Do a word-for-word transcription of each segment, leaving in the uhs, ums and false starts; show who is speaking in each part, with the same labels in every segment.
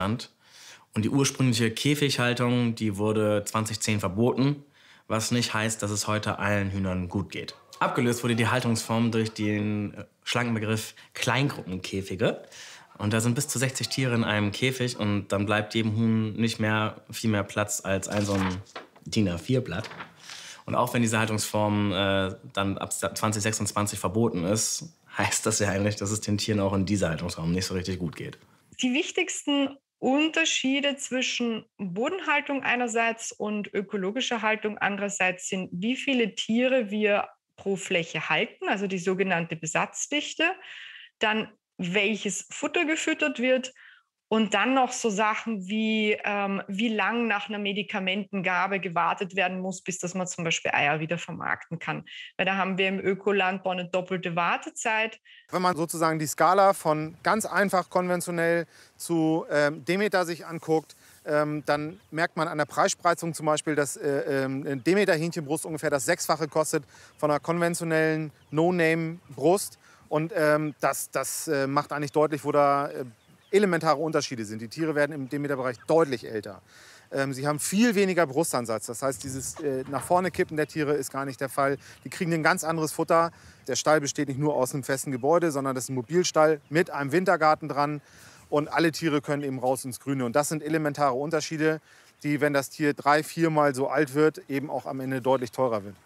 Speaker 1: Und die ursprüngliche Käfighaltung, die wurde zweitausendzehn verboten, was nicht heißt, dass es heute allen Hühnern gut geht. Abgelöst wurde die Haltungsform durch den schlanken Begriff Kleingruppenkäfige. Und da sind bis zu sechzig Tiere in einem Käfig und dann bleibt jedem Huhn nicht mehr viel mehr Platz als ein so ein D I N A vier Blatt. Und auch wenn diese Haltungsform äh, dann ab zwanzig sechsundzwanzig verboten ist, heißt das ja eigentlich, dass es den Tieren auch in dieser Haltungsform nicht so richtig gut geht.
Speaker 2: Die wichtigsten Unterschiede zwischen Bodenhaltung einerseits und ökologischer Haltung andererseits sind, wie viele Tiere wir pro Fläche halten, also die sogenannte Besatzdichte, dann welches Futter gefüttert wird und dann noch so Sachen wie, ähm, wie lang nach einer Medikamentengabe gewartet werden muss, bis dass man zum Beispiel Eier wieder vermarkten kann. Weil da haben wir im Ökolandbau eine doppelte Wartezeit.
Speaker 3: Wenn man sozusagen die Skala von ganz einfach konventionell zu ähm, Demeter sich anguckt, ähm, dann merkt man an der Preisspreizung zum Beispiel, dass äh, ein Demeter Hähnchenbrust ungefähr das Sechsfache kostet von einer konventionellen No-Name-Brust. Und ähm, das, das äh, macht eigentlich deutlich, wo da äh, elementare Unterschiede sind. Die Tiere werden im Demeter-Bereich deutlich älter. Ähm, sie haben viel weniger Brustansatz. Das heißt, dieses äh, nach vorne kippen der Tiere ist gar nicht der Fall. Die kriegen ein ganz anderes Futter. Der Stall besteht nicht nur aus einem festen Gebäude, sondern das ist ein Mobilstall mit einem Wintergarten dran. Und alle Tiere können eben raus ins Grüne. Und das sind elementare Unterschiede, die, wenn das Tier drei, viermal so alt wird, eben auch am Ende deutlich teurer wird.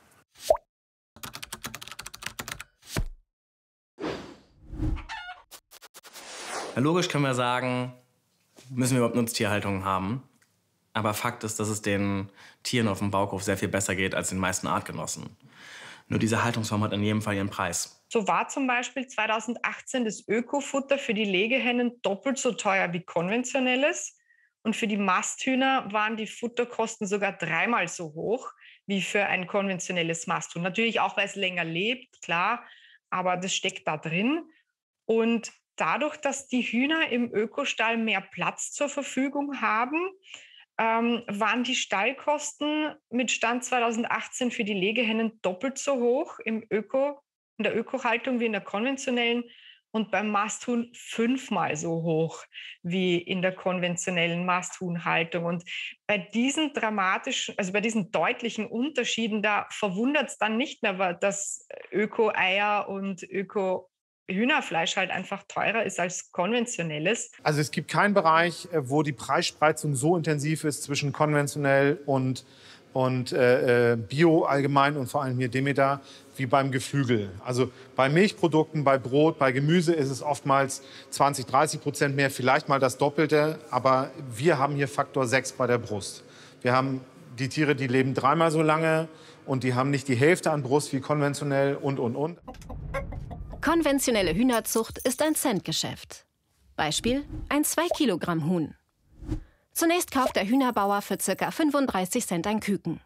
Speaker 1: Ja, logisch können wir sagen, müssen wir überhaupt Nutztierhaltung haben. Aber Fakt ist, dass es den Tieren auf dem Bauhof sehr viel besser geht als den meisten Artgenossen. Nur diese Haltungsform hat in jedem Fall ihren Preis.
Speaker 2: So war zum Beispiel zweitausendachtzehn das Ökofutter für die Legehennen doppelt so teuer wie konventionelles. Und für die Masthühner waren die Futterkosten sogar dreimal so hoch wie für ein konventionelles Masthuhn. Natürlich auch, weil es länger lebt, klar, aber das steckt da drin. Und dadurch, dass die Hühner im Ökostall mehr Platz zur Verfügung haben, ähm, waren die Stallkosten mit Stand zweitausendachtzehn für die Legehennen doppelt so hoch im Öko, in der Ökohaltung wie in der konventionellen und beim Masthuhn fünfmal so hoch wie in der konventionellen Masthuhnhaltung. Und bei diesen dramatischen, also bei diesen deutlichen Unterschieden, da verwundert es dann nicht mehr, dass Öko-Eier und Öko Hühnerfleisch halt einfach teurer ist als konventionelles.
Speaker 3: Also es gibt keinen Bereich, wo die Preisspreizung so intensiv ist zwischen konventionell und, und äh, Bio allgemein und vor allem hier Demeter wie beim Geflügel. Also bei Milchprodukten, bei Brot, bei Gemüse ist es oftmals zwanzig, dreißig Prozent mehr, vielleicht mal das Doppelte. Aber wir haben hier Faktor sechs bei der Brust. Wir haben die Tiere, die leben dreimal so lange und die haben nicht die Hälfte an Brust wie konventionell und, und, und.
Speaker 4: Konventionelle Hühnerzucht ist ein Centgeschäft. Beispiel: ein zwei Kilogramm Huhn. Zunächst kauft der Hühnerbauer für ca. fünfunddreißig Cent ein Küken.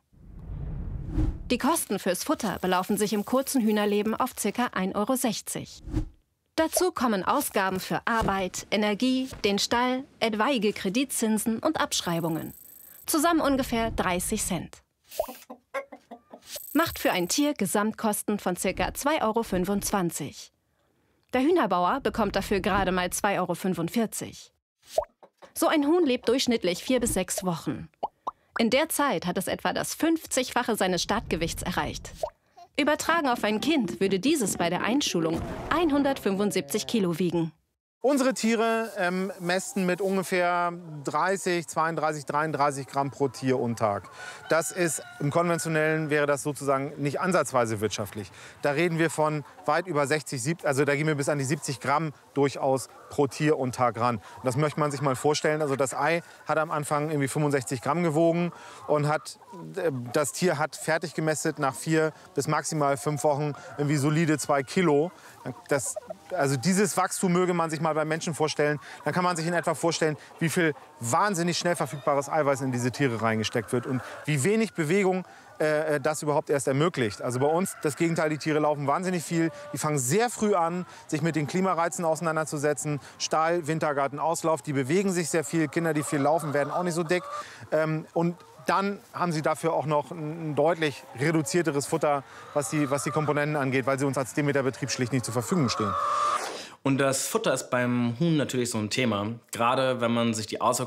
Speaker 4: Die Kosten fürs Futter belaufen sich im kurzen Hühnerleben auf ca. ein Euro sechzig. Dazu kommen Ausgaben für Arbeit, Energie, den Stall, etwaige Kreditzinsen und Abschreibungen. Zusammen ungefähr dreißig Cent. Macht für ein Tier Gesamtkosten von ca. zwei Euro fünfundzwanzig. Der Hühnerbauer bekommt dafür gerade mal zwei Euro fünfundvierzig. So ein Huhn lebt durchschnittlich vier bis sechs Wochen. In der Zeit hat es etwa das fünfzigfache seines Startgewichts erreicht. Übertragen auf ein Kind würde dieses bei der Einschulung hundertfünfundsiebzig Kilo wiegen.
Speaker 3: Unsere Tiere ähm, mästen mit ungefähr dreißig, zweiunddreißig, dreiunddreißig Gramm pro Tier und Tag. Das ist, im konventionellen wäre das sozusagen nicht ansatzweise wirtschaftlich. Da reden wir von weit über sechzig, siebzig, also da gehen wir bis an die siebzig Gramm durchaus pro Tier und Tag ran. Und das möchte man sich mal vorstellen. Also das Ei hat am Anfang irgendwie fünfundsechzig Gramm gewogen und hat, äh, das Tier hat fertig gemästet nach vier bis maximal fünf Wochen irgendwie solide zwei Kilo. Das, also dieses Wachstum möge man sich mal beim Menschen vorstellen. Dann kann man sich in etwa vorstellen, wie viel wahnsinnig schnell verfügbares Eiweiß in diese Tiere reingesteckt wird und wie wenig Bewegung äh, das überhaupt erst ermöglicht. Also bei uns das Gegenteil, die Tiere laufen wahnsinnig viel. Die fangen sehr früh an, sich mit den Klimareizen auseinanderzusetzen. Stall, Wintergarten, Auslauf, die bewegen sich sehr viel. Kinder, die viel laufen, werden auch nicht so dick. Ähm, und dann haben sie dafür auch noch ein deutlich reduzierteres Futter, was die, was die Komponenten angeht, weil sie uns als Demeter-Betrieb schlicht nicht zur Verfügung stehen.
Speaker 1: Und das Futter ist beim Huhn natürlich so ein Thema. Gerade wenn man sich die Auswirkungen